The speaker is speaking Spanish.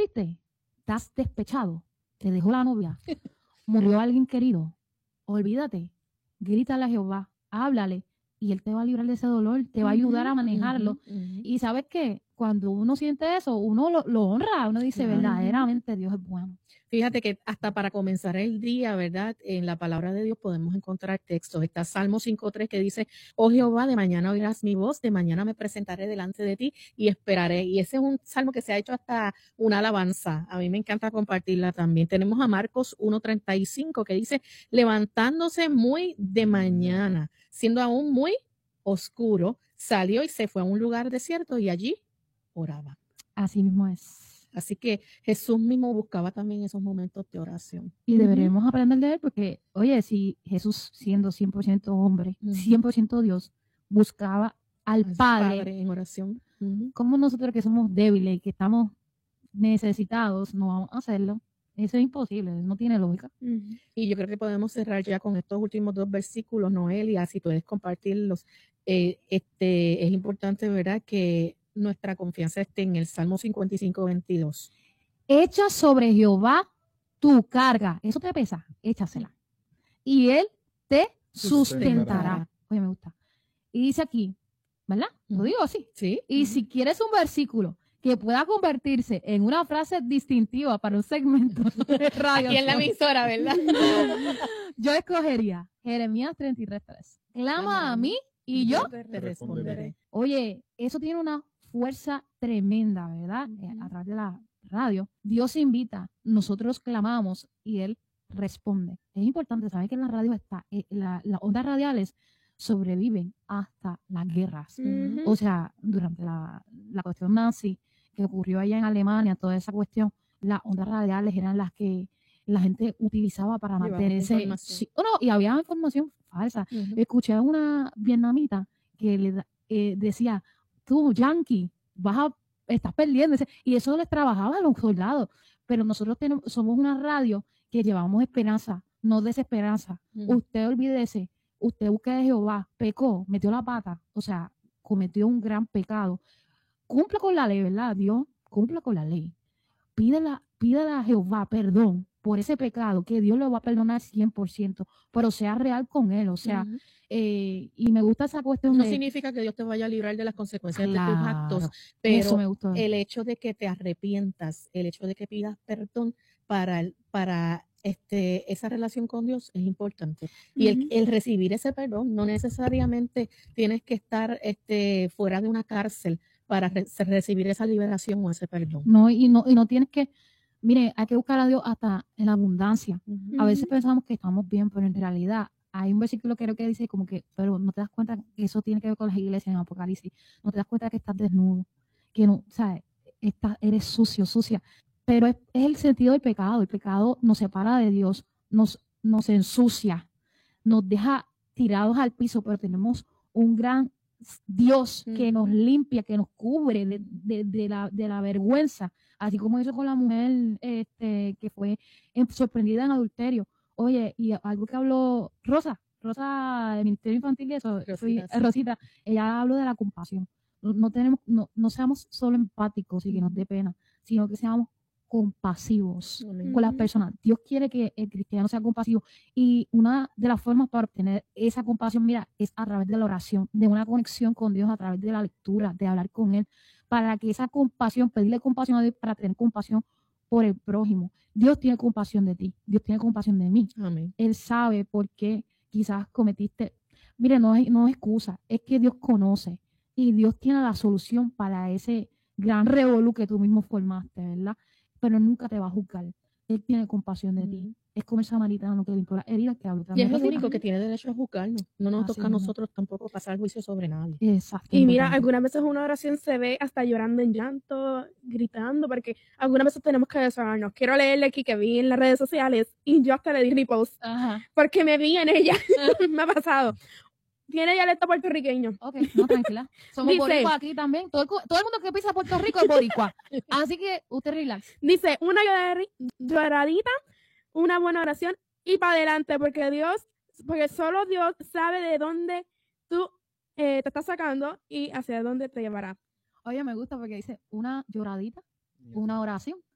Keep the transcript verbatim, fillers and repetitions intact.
triste, estás despechado, te dejó la novia, murió alguien querido, olvídate, grítale a Jehová, háblale, y Él te va a librar de ese dolor, te va a ayudar a manejarlo. Uh-huh, uh-huh. Y ¿sabes qué? Cuando uno siente eso, uno lo, lo honra, uno dice, uh-huh. verdaderamente Dios es bueno. Fíjate que hasta para comenzar el día, ¿verdad? En la palabra de Dios podemos encontrar textos. Está Salmo cinco tres que dice, oh Jehová, de mañana oirás mi voz, de mañana me presentaré delante de ti y esperaré. Y ese es un salmo que se ha hecho hasta una alabanza. A mí me encanta compartirla también. Tenemos a Marcos uno treinta y cinco que dice, levantándose muy de mañana, siendo aún muy oscuro, salió y se fue a un lugar desierto y allí oraba. Así mismo es. Así que Jesús mismo buscaba también esos momentos de oración. Y deberemos uh-huh. aprender de él porque, oye, si Jesús siendo cien por ciento hombre, uh-huh. cien por ciento Dios, buscaba al Padre, Padre en oración. Uh-huh. como nosotros que somos débiles y que estamos necesitados, no vamos a hacerlo. Eso es imposible, no tiene lógica. Uh-huh. Y yo creo que podemos cerrar ya con estos últimos dos versículos, Noelia, si puedes compartirlos. Eh, este, es importante, ¿verdad?, que nuestra confianza esté en el Salmo cincuenta y cinco, veintidós. Echa sobre Jehová tu carga. Eso te pesa, échasela. Y Él te sustentará. Oye, me gusta. Y dice aquí, ¿verdad? Lo digo así. Sí. Y uh-huh. si quieres un versículo que pueda convertirse en una frase distintiva para un segmento de radio. Aquí en la emisora, ¿verdad? Yo escogería Jeremías treinta y tres, tres. Clama a mí y yo te responderé. Oye, eso tiene una fuerza tremenda, ¿verdad? Uh-huh. A través de la radio. Dios invita, nosotros clamamos y Él responde. Es importante saber que en la radio está, eh, la, las ondas radiales sobreviven hasta las guerras. Uh-huh. O sea, durante la, la cuestión nazi que ocurrió allá en Alemania, toda esa cuestión, las ondas radiales eran las que la gente utilizaba para mantenerse. Sí, oh, no, y había información falsa. Uh-huh. Escuché a una vietnamita que le eh, decía, tú, yankee, vas a, estás perdiendo. Y eso les trabajaba a los soldados. Pero nosotros tenemos, somos una radio que llevamos esperanza, no desesperanza. Uh-huh. Usted olvídese, usted busque de Jehová, pecó, metió la pata, o sea, cometió un gran pecado. Cumple con la ley, ¿verdad? Dios, cumple con la ley. Pídela, pídela a Jehová perdón por ese pecado, que Dios lo va a perdonar cien por ciento, pero sea real con él, o sea, uh-huh. eh, y me gusta esa cuestión. No de, significa que Dios te vaya a librar de las consecuencias claro, de tus actos, pero eso me gustó. El hecho de que te arrepientas, el hecho de que pidas perdón para, para este, esa relación con Dios es importante. Uh-huh. Y el, el recibir ese perdón, no necesariamente tienes que estar este, fuera de una cárcel para re- recibir esa liberación o ese perdón. No, y no, y no tienes que, mire, hay que buscar a Dios hasta en la abundancia. Uh-huh. A veces pensamos que estamos bien, pero en realidad hay un versículo que creo que dice como que, pero no te das cuenta que eso tiene que ver con las iglesias en Apocalipsis. No te das cuenta que estás desnudo, que no, ¿sabes? Estás, eres sucio, sucia. Pero es, es el sentido del pecado. El pecado nos separa de Dios, nos, nos ensucia, nos deja tirados al piso, pero tenemos un gran Dios que nos limpia, que nos cubre de, de, de, la, de la vergüenza, así como hizo con la mujer este, que fue sorprendida en adulterio. Oye, y algo que habló Rosa, Rosa del Ministerio Infantil y eso, Rosita, fui, sí. Rosita, ella habló de la compasión. No, no, tenemos, no, no seamos solo empáticos y que nos dé pena, sino que seamos compasivos uh-huh. con las personas. Dios quiere que el cristiano sea compasivo y una de las formas para obtener esa compasión, mira, es a través de la oración, de una conexión con Dios, a través de la lectura, de hablar con Él, para que esa compasión, pedirle compasión a Dios para tener compasión por el prójimo. Dios tiene compasión de ti, Dios tiene compasión de mí. Amén. Él sabe por qué quizás cometiste, mire, no es, no es excusa, es que Dios conoce y Dios tiene la solución para ese gran revolú que tú mismo formaste, ¿verdad? Pero nunca te va a juzgar. Él tiene compasión de mm. ti. Es como el samaritano que limpió las heridas que habló también. Y es el único que tiene derecho a juzgarnos. No nos Así toca a mismo. nosotros tampoco pasar juicio sobre nadie. Exacto. Y mira, algunas veces una oración se ve hasta llorando en llanto, gritando, porque algunas veces tenemos que desahogarnos. Quiero leerle aquí que vi en las redes sociales y yo hasta le di repost. Ajá. Porque me vi en ella. Me ha pasado. Tiene dialecto puertorriqueño. Ok, no, tranquila. Somos Dice, boricua aquí también. Todo el, todo el mundo que pisa Puerto Rico es boricua. Así que usted relax. Dice, una lloradita, una buena oración y para adelante, porque Dios, porque solo Dios sabe de dónde tú eh, te estás sacando y hacia dónde te llevará. Oye, me gusta porque dice una lloradita, una oración